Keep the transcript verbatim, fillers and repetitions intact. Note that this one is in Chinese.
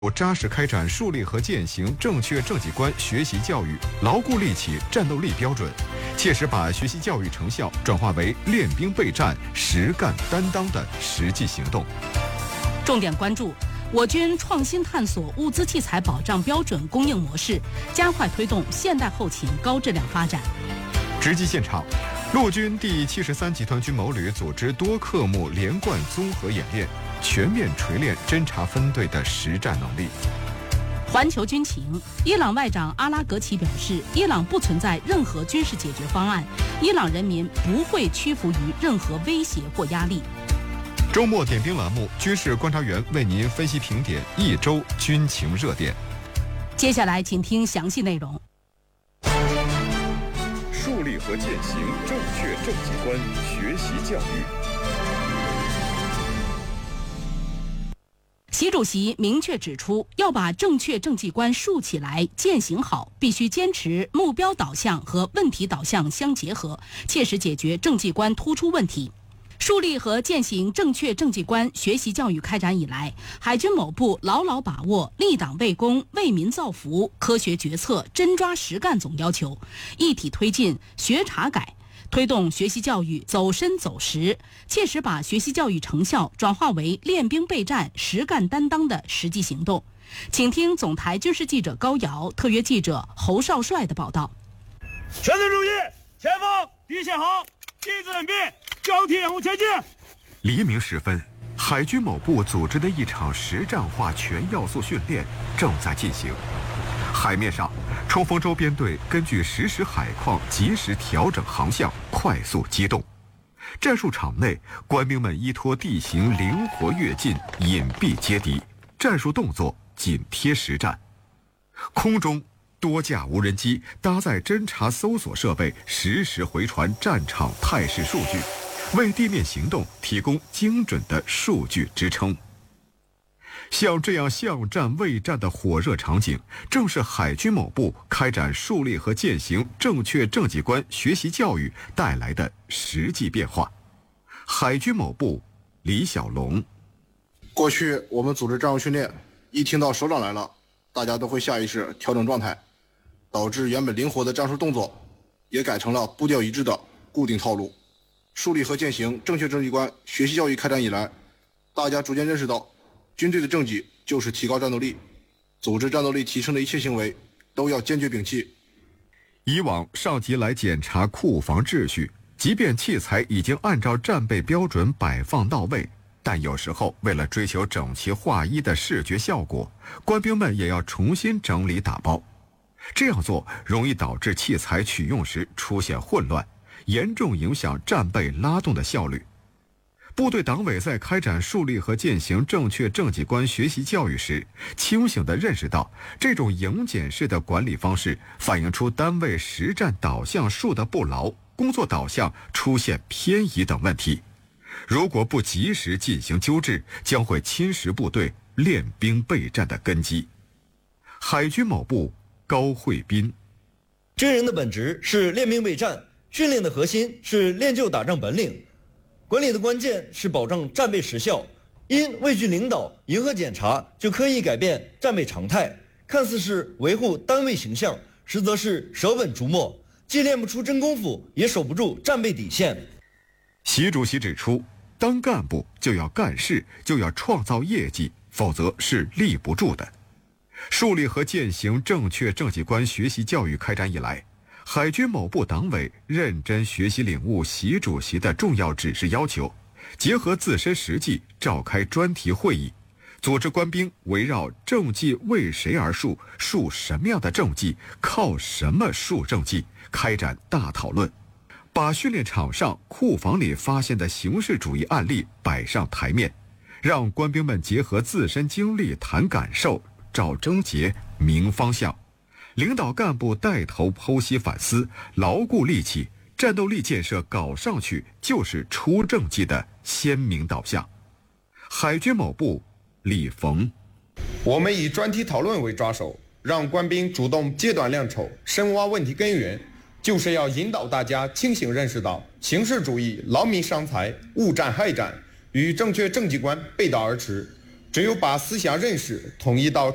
扎实开展树立和践行正确政绩观学习教育，牢固立起战斗力标准，切实把学习教育成效转化为练兵备战、实干担当的实际行动。 重点关注我军创新探索物资器材保障标准供应模式，加快推动现代后勤高质量发展。 直击现场，陆军第七十三集团军某旅组织多科目连贯综合演练，全面锤炼侦察分队的实战能力。 环球军情，伊朗外长阿拉格齐表示，伊朗不存在任何军事解决方案，伊朗人民不会屈服于任何威胁或压力。 周末点兵栏目，军事观察员为您分析评点一周军情热点。 接下来，请听详细内容。 树立和践行正确政绩观学习教育。 习主席明确指出，要把正确政绩观树起来、践行好，必须坚持目标导向和问题导向相结合，切实解决政绩观突出问题。树立和践行正确政绩观学习教育开展以来，海军某部牢牢把握立党为公、为民造福、科学决策、真抓实干总要求，一体推进学查改，推动学习教育走深走实，切实把学习教育成效转化为练兵备战、实干担当的实际行动。请听总台军事记者高瑶、特约记者侯少帅的报道。 全队注意，前方敌线好，机子稳毕，交替掩护前进。 黎明时分，海军某部组织的一场实战化全要素训练正在进行。海面上，冲锋舟编队根据实时海况及时调整航向，快速机动。战术场内，官兵们依托地形灵活跃进，隐蔽接敌，战术动作紧贴实战。空中，多架无人机搭载侦察搜索设备，实时回传战场态势数据，为地面行动提供精准的数据支撑。像这样巷战卫战的火热场景，正是海军某部开展树立和践行正确政绩观学习教育带来的实际变化。海军某部李小龙： 过去我们组织战术训练，一听到首长来了，大家都会下意识调整状态，导致原本灵活的战术动作也改成了步调一致的固定套路。树立和践行正确政绩观学习教育开展以来，大家逐渐认识到，军队的政绩就是提高战斗力，组织战斗力提升的一切行为都要坚决摒弃。 以往上级来检查库房秩序，即便器材已经按照战备标准摆放到位，但有时候为了追求整齐划一的视觉效果，官兵们也要重新整理打包。这样做容易导致器材取用时出现混乱，严重影响战备拉动的效率。部队党委在开展树立和践行正确政绩观学习教育时，清醒地认识到，这种营检式的管理方式反映出单位实战导向树得不牢，工作导向出现偏移等问题。如果不及时进行纠治，将会侵蚀部队练兵备战的根基。海军某部高慧斌： 军人的本职是练兵备战，训练的核心是练就打仗本领。管理的关键是保证战备实效，因畏惧领导、迎合检查，就刻意改变战备常态，看似是维护单位形象，实则是舍本逐末，既练不出真功夫，也守不住战备底线。 习主席指出，当干部就要干事，就要创造业绩，否则是立不住的。树立和践行正确政绩观学习教育开展以来，海军某部党委认真学习领悟习主席的重要指示要求，结合自身实际召开专题会议，组织官兵围绕政绩为谁而树、树什么样的政绩、靠什么树政绩开展大讨论，把训练场上、库房里发现的形式主义案例摆上台面，让官兵们结合自身经历谈感受，找症结、明方向。领导干部带头剖析反思，牢固立起战斗力建设搞上去就是出政绩的鲜明导向。海军某部李逢： 我们以专题讨论为抓手，让官兵主动揭短亮丑，深挖问题根源，就是要引导大家清醒认识到，形式主义劳民伤财、误战害战与正确政绩观背道而驰。只有把思想认识统一到